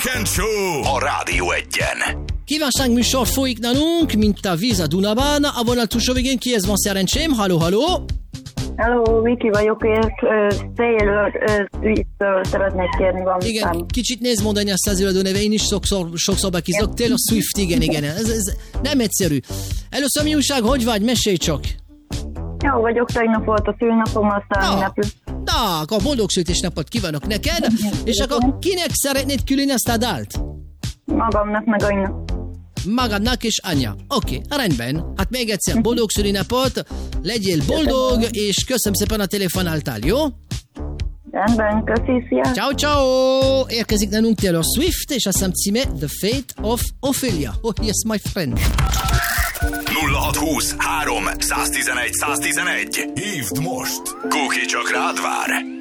Rock and Show a Rádió Egyen. Kívánságműsor folyik nálunk, mint a víz a Dunában. A vonal túlsó végén kihez van szerencsém? Halló, halló! Hello, Viki vagyok, és Taylor Swift-től szeretnék kérni valamit. Igen, kicsit nézd mondani azt az előadó neve, én is sokszor bekizok. Taylor Swift, igen. Ez nem egyszerű. Először mi újság, hogy vagy? Mesélj csak! Jó vagyok, tegnap volt a szülnapom, aztán ünnepül. Na, akkor boldog születésnapot kívánok neked, és akkor kinek szeretnéd küldeni ezt a dalt? Magamnak, meg Anynak. Magadnak és Anya. Oké, rendben. Hát még egyszer boldog szülinapot, legyél boldog, és köszönöm szépen a telefonáltál, jó? Rendben, köszi, szia! Ciao, ciao! Érkezik nálunk Taylor Swift, és azt hiszem címe The Fate of Ophelia. Oh, yes, my friend. 0620 3 111 111. Hívd most! Cookie csak rád vár.